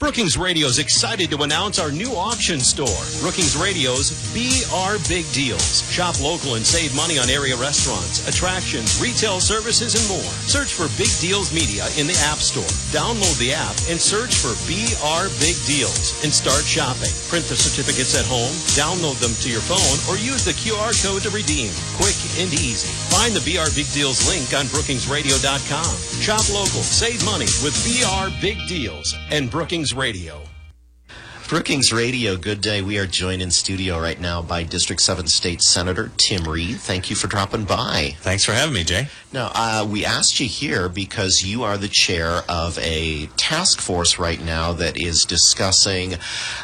Brookings Radio is excited to announce our new auction store, Brookings Radio's BR Big Deals. Shop local and save money on area restaurants, attractions, retail services, and more. Search for Big Deals Media in the App Store. Download the app and search for BR Big Deals and start shopping. Print the certificates at home, download them to your phone, or use the QR code to redeem. Quick and easy. Find the BR Big Deals link on brookingsradio.com. Shop local, save money with BR Big Deals and Brookings Radio. Brookings Radio, good day. We are joined in studio right now by District 7 State Senator Tim Reed. Thank you for dropping by. Thanks for having me, Jay. Now, we asked you here because you are the chair of a task force right now that is discussing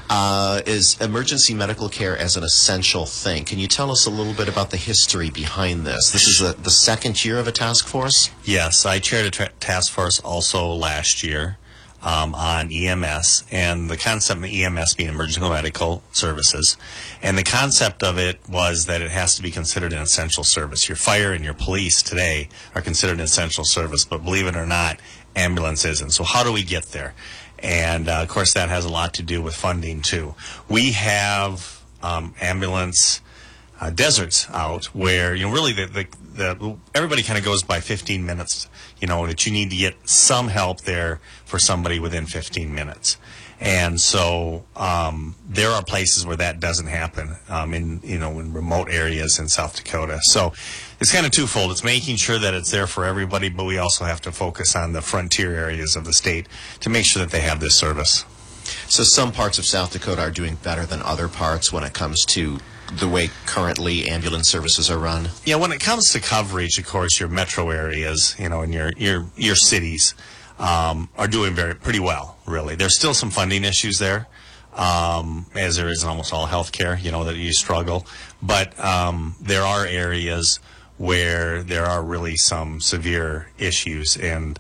is emergency medical care as an essential thing. Can you tell us a little bit about the history behind this? This is the second year of a task force? Yes, I chaired a task force also last year. On EMS, and the concept of EMS being emergency medical services, and the concept of it was that it has to be considered an essential service. Your fire and your police today are considered an essential service, but believe it or not, ambulance isn't. So how do we get there? And of course that has a lot to do with funding too. We have ambulance deserts out where, you know, really everybody kind of goes by 15 minutes, you know, that you need to get some help there for somebody within 15 minutes. And so there are places where that doesn't happen in remote areas in South Dakota. So it's kind of twofold. It's making sure that it's there for everybody, but we also have to focus on the frontier areas of the state to make sure that they have this service. So some parts of South Dakota are doing better than other parts when it comes to the way currently ambulance services are run? Yeah, when it comes to coverage, of course, your metro areas, you know, and your cities are doing pretty well, really. There's still some funding issues there, as there is in almost all healthcare, you know, that you struggle. But there are areas where there are really some severe issues, and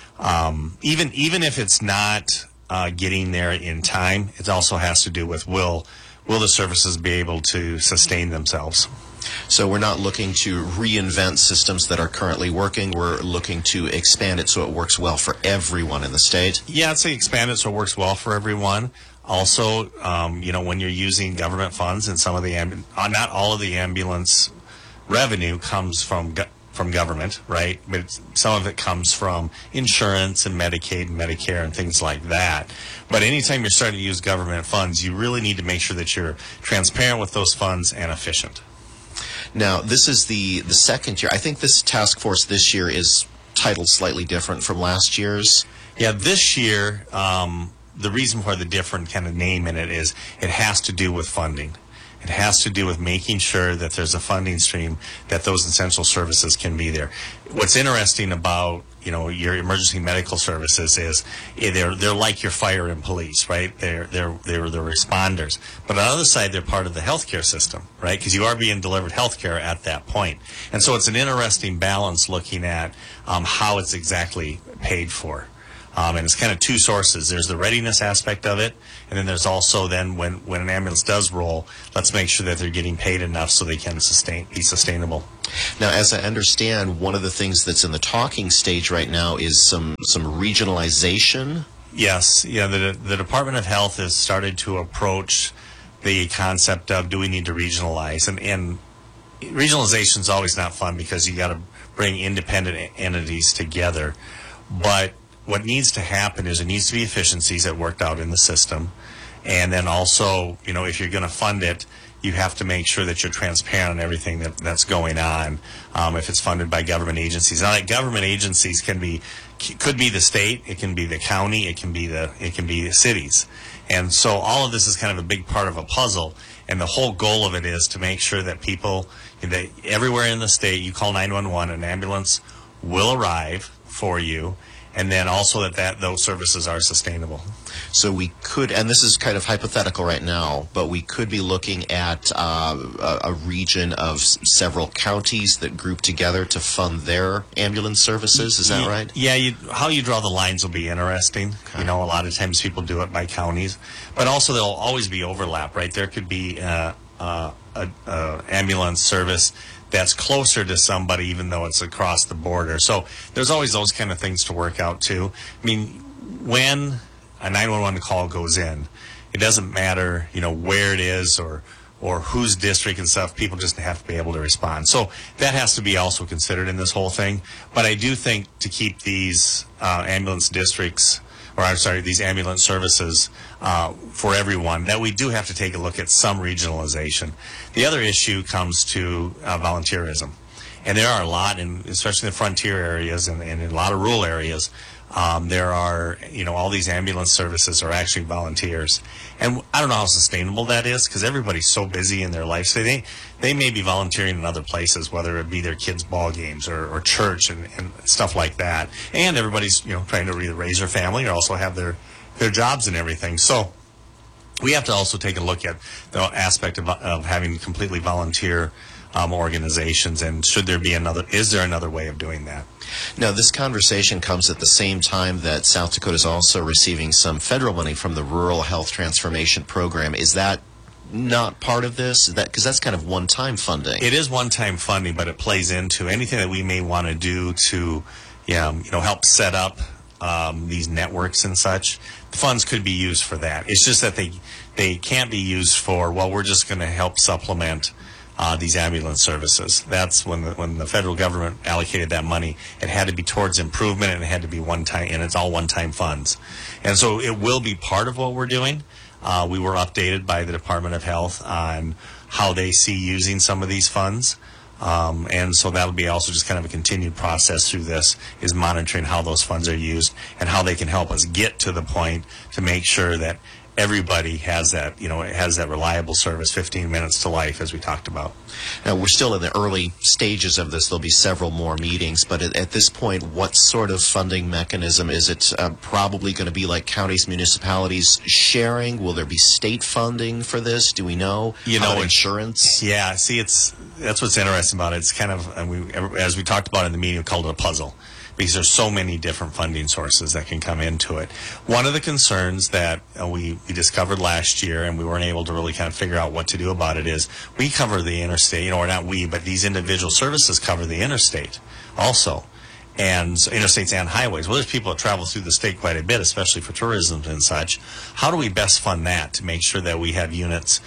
even if it's not getting there in time, it also has to do with will the services be able to sustain themselves? So we're not looking to reinvent systems that are currently working. We're looking to expand it so it works well for everyone in the state. Yeah, I'd say expand it so it works well for everyone. Also, when you're using government funds, and some of the not all of the ambulance revenue comes from government, right? But some of it comes from insurance and Medicaid and Medicare and things like that. But anytime you're starting to use government funds, you really need to make sure that you're transparent with those funds and efficient. Now, this is the second year. I think this task force this year is titled slightly different from last year's. Yeah, this year, the reason for the different kind of name in it is it has to do with funding. It has to do with making sure that there's a funding stream, that those essential services can be there. What's interesting about, you know, your emergency medical services is they're like your fire and police, right? They're the responders. But on the other side, they're part of the healthcare system, right? Because you are being delivered healthcare at that point. And so it's an interesting balance looking at how it's exactly paid for. And it's kind of two sources. There's the readiness aspect of it, and then there's also then when an ambulance does roll, let's make sure that they're getting paid enough so they can be sustainable. Now, as I understand, one of the things that's in the talking stage right now is some regionalization. Yes, yeah. The Department of Health has started to approach the concept of, do we need to regionalize? And regionalization is always not fun because you got to bring independent entities together, but what needs to happen is there needs to be efficiencies that worked out in the system. And then also, you know, if you're going to fund it, you have to make sure that you're transparent on everything that's going on. If it's funded by government agencies. Now, like government agencies could be the state, it can be the county, it can be the cities. And so all of this is kind of a big part of a puzzle. And the whole goal of it is to make sure that people, that everywhere in the state, you call 911, an ambulance will arrive for you. And then also that those services are sustainable. So we could, and this is kind of hypothetical right now, but we could be looking at a region of several counties that group together to fund their ambulance services. Is that right? Yeah, how you draw the lines will be interesting. Okay. You know, a lot of times people do it by counties, but also there'll always be overlap, right? There could be an ambulance service that's closer to somebody, even though it's across the border. So there's always those kind of things to work out too. I mean, when a 911 call goes in, it doesn't matter, where it is or whose district and stuff. People just have to be able to respond. So that has to be also considered in this whole thing. But I do think to keep these ambulance districts, these ambulance services for everyone, that we do have to take a look at some regionalization. The other issue comes to volunteerism. And there are a lot, especially in the frontier areas and in a lot of rural areas, there are, all these ambulance services are actually volunteers. And I don't know how sustainable that is, because everybody's so busy in their life. So they may be volunteering in other places, whether it be their kids' ball games or church and stuff like that. And everybody's, trying to either raise their family or also have their jobs and everything. So we have to also take a look at the aspect of having completely volunteer organizations, and is there another way of doing that? Now, this conversation comes at the same time that South Dakota is also receiving some federal money from the Rural Health Transformation Program. Is that not part of this? Because that's kind of one-time funding. It is one-time funding, but it plays into anything that we may want to do to, help set up these networks and such. The funds could be used for that. It's just that they can't be used for, we're just going to help supplement these ambulance services. That's when the federal government allocated that money, it had to be towards improvement, and it had to be one-time, and it's all one-time funds. And so it will be part of what we're doing. We were updated by the Department of Health on how they see using some of these funds. And so that'll be also just kind of a continued process through this, is monitoring how those funds are used and how they can help us get to the point to make sure that everybody has that, has that reliable service, 15 minutes to life, as we talked about. Now, we're still in the early stages of this. There'll be several more meetings, but at this point, what sort of funding mechanism is it? Probably going to be like counties, municipalities sharing? Will there be state funding for this? Do we know? Insurance? Yeah, see, that's what's interesting about it. It's kind of, as we talked about in the meeting, we called it a puzzle, because there's so many different funding sources that can come into it. One of the concerns that we discovered last year, and we weren't able to really kind of figure out what to do about it, is we cover the interstate, or not we, but these individual services cover the interstate also, and so interstates and highways. Well, there's people that travel through the state quite a bit, especially for tourism and such. How do we best fund that to make sure that we have units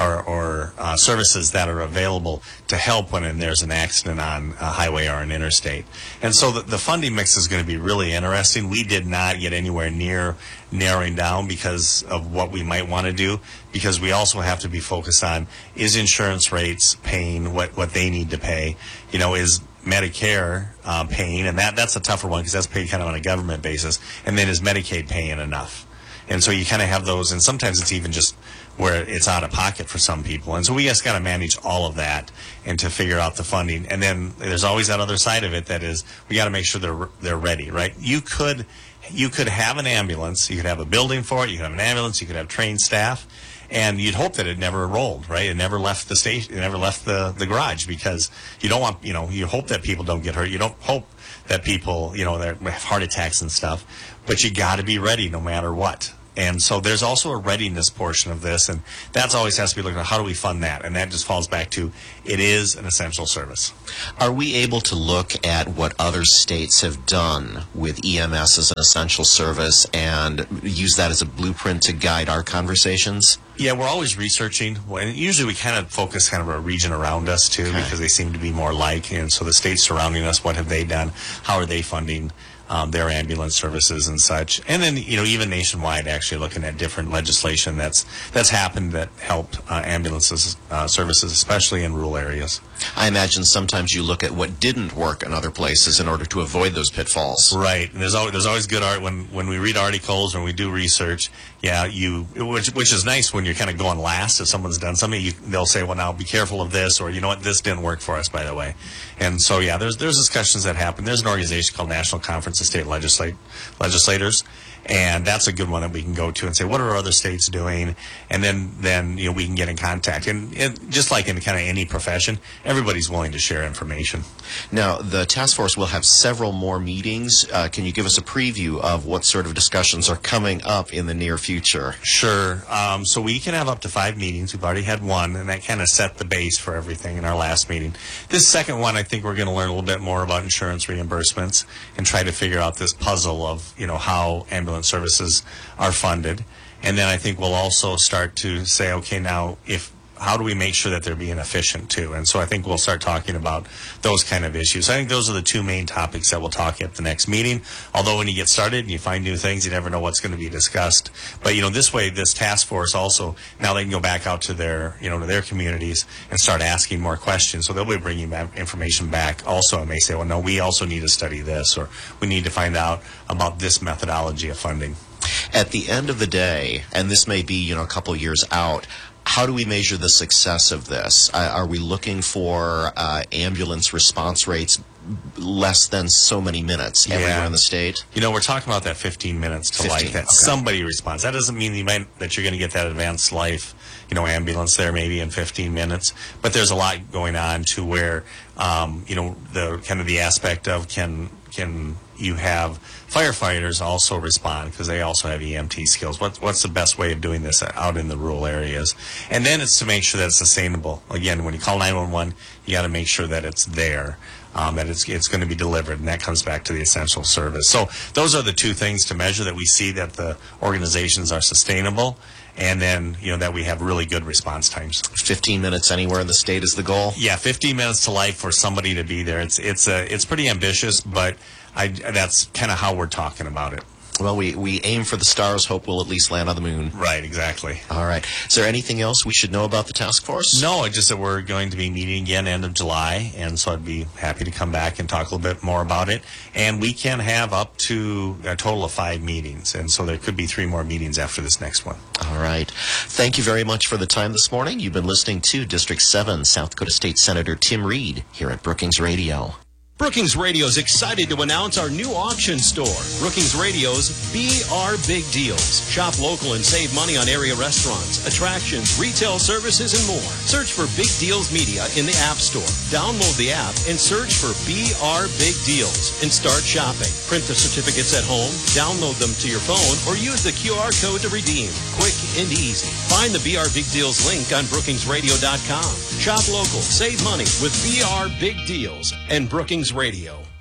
or services that are available to help when there's an accident on a highway or an interstate? And so the funding mix is going to be really interesting. We did not get anywhere near narrowing down because of what we might want to do, because we also have to be focused on, is insurance rates paying what they need to pay? Is Medicare paying, and that's a tougher one because that's paid kind of on a government basis, and then is Medicaid paying enough? And so you kind of have those, and sometimes it's even just where it's out of pocket for some people. And so we just got to manage all of that and to figure out the funding. And then there's always that other side of it, that is, we got to make sure they're ready, right? You could have an ambulance, you could have a building for it, you could have an ambulance, you could have trained staff, and you'd hope that it never rolled, right? It never left the station, it never left the garage, because you don't want, you hope that people don't get hurt. You don't hope that people, they have heart attacks and stuff, but you got to be ready no matter what. And so there's also a readiness portion of this, and that's always has to be looked at. How do we fund that? And that just falls back to, it is an essential service. Are we able to look at what other states have done with EMS as an essential service and use that as a blueprint to guide our conversations? Yeah, we're always researching. And usually we kind of focus kind of a region around us, too, because they seem to be more like. And so the states surrounding us, what have they done? How are they funding their ambulance services and such? And then, even nationwide, actually looking at different legislation that's happened that helped ambulances services, especially in rural areas. I imagine sometimes you look at what didn't work in other places in order to avoid those pitfalls. Right. And there's always good art when we read articles or we do research. Yeah, which is nice when you're kind of going last. If someone's done something, they'll say, well, now be careful of this, or this didn't work for us, by the way. And so, yeah, there's discussions that happen. There's an organization called National Conference of State Legislators, and that's a good one that we can go to and say, what are other states doing? And then we can get in contact. And just like in kind of any profession, everybody's willing to share information. Now, the task force will have several more meetings. Can you give us a preview of what sort of discussions are coming up in the near future? Sure. So we can have up to 5 meetings. We've already had one, and that kind of set the base for everything in our last meeting. This second one, I think we're going to learn a little bit more about insurance reimbursements and try to figure out this puzzle of, how ambulance ambulance services are funded. And then I think we'll also start to say, okay, now how do we make sure that they're being efficient too? And so I think we'll start talking about those kind of issues. I think those are the two main topics that we'll talk at the next meeting. Although when you get started and you find new things, you never know what's going to be discussed. But, this way, this task force also, now they can go back out to their, to their communities and start asking more questions. So they'll be bringing information back also, and may say, well, no, we also need to study this, or we need to find out about this methodology of funding. At the end of the day, and this may be, a couple years out, how do we measure the success of this? Are we looking for ambulance response rates less than so many minutes everywhere in the state? We're talking about that 15 minutes to life that somebody responds. That doesn't mean that you're going to get that advanced life, ambulance there maybe in 15 minutes. But there's a lot going on to where, the kind of the aspect of can you have firefighters also respond, because they also have EMT skills. What's the best way of doing this out in the rural areas? And then it's to make sure that it's sustainable. Again, when you call 911, you got to make sure that it's there, that it's going to be delivered, and that comes back to the essential service. So those are the two things to measure, that we see that the organizations are sustainable, and then, that we have really good response times. 15 minutes anywhere in the state is the goal? Yeah, 15 minutes to life for somebody to be there. It's pretty ambitious, but that's kind of how we're talking about it. Well, we aim for the stars, hope we'll at least land on the moon. Right, exactly. All right. Is there anything else we should know about the task force? No, just that we're going to be meeting again end of July, and so I'd be happy to come back and talk a little bit more about it. And we can have up to a total of 5 meetings, and so there could be 3 more meetings after this next one. All right. Thank you very much for the time this morning. You've been listening to District 7 South Dakota State Senator Tim Reed here at Brookings Radio. Brookings Radio is excited to announce our new auction store, Brookings Radio's BR Big Deals. Shop local and save money on area restaurants, attractions, retail services, and more. Search for Big Deals Media in the App Store. Download the app and search for BR Big Deals and start shopping. Print the certificates at home, download them to your phone, or use the QR code to redeem. Quick and easy. Find the BR Big Deals link on brookingsradio.com. Shop local, save money with BR Big Deals and Brookings Radio.